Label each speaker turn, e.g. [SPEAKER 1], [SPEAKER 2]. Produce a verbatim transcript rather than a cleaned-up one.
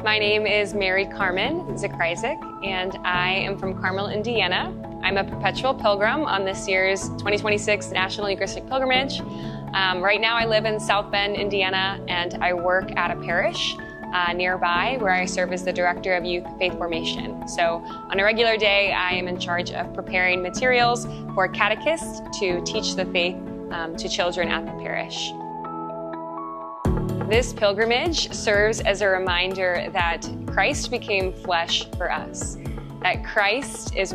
[SPEAKER 1] My name is Mary Carmen Zakryzik, and I am from Carmel, Indiana. I'm a perpetual pilgrim on this year's twenty twenty-six National Eucharistic Pilgrimage. Um, right now I live in South Bend, Indiana, and I work at a parish uh, nearby where I serve as the Director of Youth Faith Formation. So on a regular day, I am in charge of preparing materials for catechists to teach the faith um, to children at the parish. This pilgrimage serves as a reminder that Christ became flesh for us, that Christ is